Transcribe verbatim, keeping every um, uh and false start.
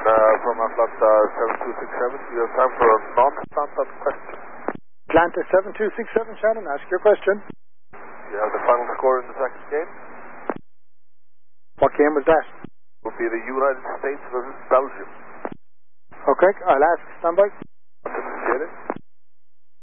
uh, from Atlanta seven two six seven. You have time for a non-Atlanta question. Atlanta seven two six seven, Shannon, ask your question. You have the final score in the second game. What game was that? It will be the United States versus Belgium. Okay, I'll ask. Stand by.